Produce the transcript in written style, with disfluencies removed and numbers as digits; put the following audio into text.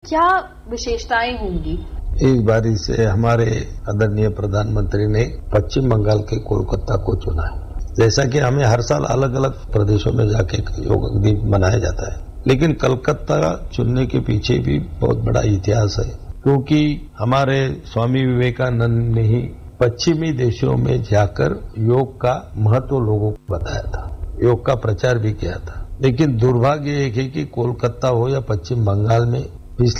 क्या विशेषताएं होंगी? इस बारी से हमारे आदरणीय प्रधानमंत्री ने पश्चिम बंगाल के कोलकाता को चुना है। जैसा कि हमें हर साल अलग अलग प्रदेशों में जाके योग दिन मनाया जाता है, लेकिन कलकत्ता चुनने के पीछे भी बहुत बड़ा इतिहास है, क्योंकि हमारे स्वामी विवेकानंद ने ही पश्चिमी देशों में जाकर योग का महत्व लोगों को बताया था, योग का प्रचार भी किया था। लेकिन दुर्भाग्य एक है कि कोलकाता हो या पश्चिम बंगाल में